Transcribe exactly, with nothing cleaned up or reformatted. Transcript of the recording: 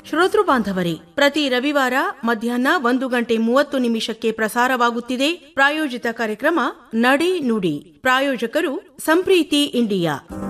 ಶ್ರೋತೃ ಬಾಂಧವರೇ, ಪ್ರತಿ ರವಿವಾರ ಮಧ್ಯಾಹ್ನ ಒಂದು ಗಂಟೆ ಮೂವತ್ತು ನಿಮಿಷಕ್ಕೆ ಪ್ರಸಾರವಾಗುತ್ತಿದೆ ಪ್ರಾಯೋಜಿತ ಕಾರ್ಯಕ್ರಮ ನಡೆ ನುಡಿ. ಪ್ರಾಯೋಜಕರು ಸಂಪ್ರೀತಿ ಇಂಡಿಯಾ.